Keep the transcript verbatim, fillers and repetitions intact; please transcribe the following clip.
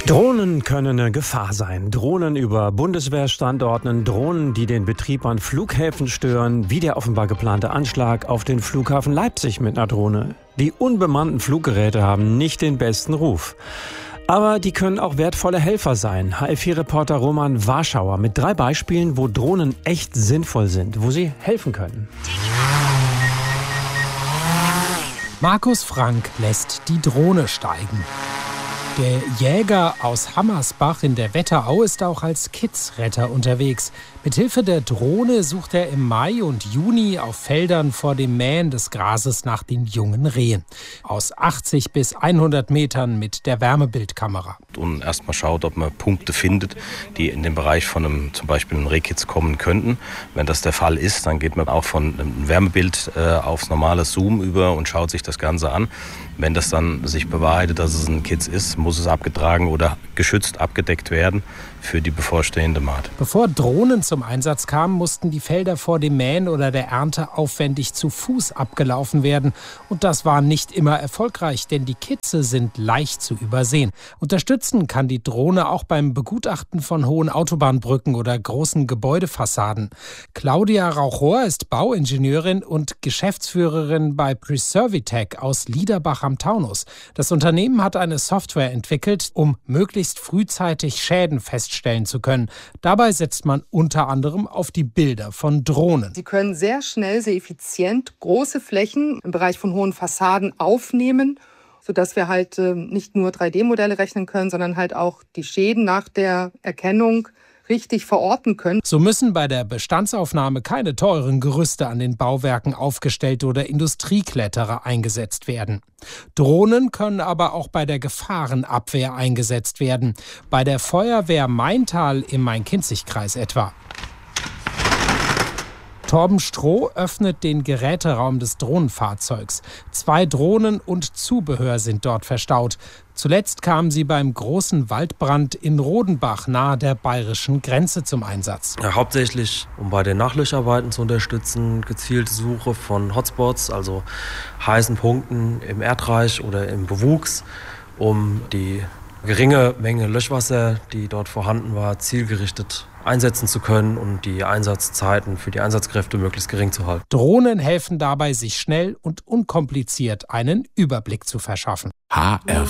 Drohnen können eine Gefahr sein. Drohnen über Bundeswehrstandorten, Drohnen, die den Betrieb an Flughäfen stören, wie der offenbar geplante Anschlag auf den Flughafen Leipzig mit einer Drohne. Die unbemannten Fluggeräte haben nicht den besten Ruf. Aber die können auch wertvolle Helfer sein. H L vier Reporter Roman Warschauer mit drei Beispielen, wo Drohnen echt sinnvoll sind, wo sie helfen können. Markus Frank lässt die Drohne steigen. Der Jäger aus Hammersbach in der Wetterau ist auch als Kidsretter unterwegs. Mithilfe der Drohne sucht er im Mai und Juni auf Feldern vor dem Mähen des Grases nach den jungen Rehen. Aus achtzig bis hundert Metern mit der Wärmebildkamera. Und erstmal schaut, ob man Punkte findet, die in den Bereich von einem, zum Beispiel einem Rehkitz kommen könnten. Wenn das der Fall ist, dann geht man auch von einem Wärmebild äh, aufs normale Zoom über und schaut sich das Ganze an. Wenn das dann sich bewahrheitet, dass es ein Kitz ist, muss es abgetragen oder geschützt abgedeckt werden für die bevorstehende Mahd. Bevor Drohnen zum Einsatz kamen, mussten die Felder vor dem Mähen oder der Ernte aufwendig zu Fuß abgelaufen werden. Und das war nicht immer erfolgreich, denn die Kitze sind leicht zu übersehen. Unterstützen kann die Drohne auch beim Begutachten von hohen Autobahnbrücken oder großen Gebäudefassaden. Claudia Rauchor ist Bauingenieurin und Geschäftsführerin bei Preservitech aus Liederbach am Taunus. Das Unternehmen hat eine Software entwickelt, um möglichst frühzeitig Schäden feststellen zu können. Dabei setzt man unter anderem auf die Bilder von Drohnen. Sie können sehr schnell, sehr effizient große Flächen im Bereich von hohen Fassaden aufnehmen, sodass wir halt äh, nicht nur drei D Modelle rechnen können, sondern halt auch die Schäden nach der Erkennung richtig verorten können. So müssen bei der Bestandsaufnahme keine teuren Gerüste an den Bauwerken aufgestellt oder Industriekletterer eingesetzt werden. Drohnen können aber auch bei der Gefahrenabwehr eingesetzt werden. Bei der Feuerwehr Maintal im Main-Kinzig-Kreis etwa. Torben Stroh öffnet den Geräteraum des Drohnenfahrzeugs. Zwei Drohnen und Zubehör sind dort verstaut. Zuletzt kamen sie beim großen Waldbrand in Rodenbach nahe der bayerischen Grenze zum Einsatz. Ja, hauptsächlich, um bei den Nachlöscharbeiten zu unterstützen, gezielte Suche von Hotspots, also heißen Punkten im Erdreich oder im Bewuchs, um die geringe Menge Löschwasser, die dort vorhanden war, zielgerichtet einsetzen zu können und die Einsatzzeiten für die Einsatzkräfte möglichst gering zu halten. Drohnen helfen dabei, sich schnell und unkompliziert einen Überblick zu verschaffen. H R